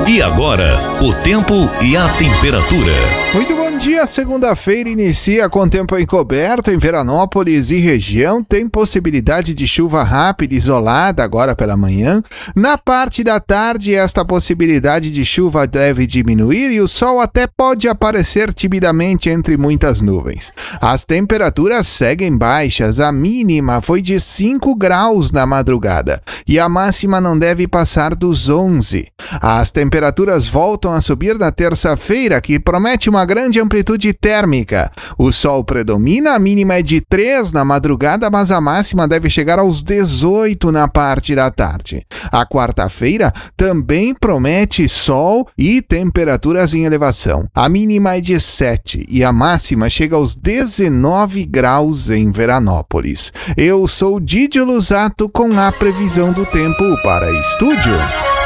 E agora, o tempo e a temperatura. Muito bom dia, segunda-feira inicia com tempo encoberto em Veranópolis e região. Tem possibilidade de chuva rápida e isolada agora pela manhã. Na parte da tarde, esta possibilidade de chuva deve diminuir e o sol até pode aparecer timidamente entre muitas nuvens. As temperaturas seguem baixas, a mínima foi de 5 graus na madrugada e a máxima não deve passar dos 11. As temperaturas voltam a subir na terça-feira, que promete uma grande amplitude térmica. O sol predomina, a mínima é de 3 na madrugada, mas a máxima deve chegar aos 18 na parte da tarde. A quarta-feira também promete sol e temperaturas em elevação. A mínima é de 7 e a máxima chega aos 19 graus em Veranópolis. Eu sou Didio Lusato com a previsão do tempo para Estúdio.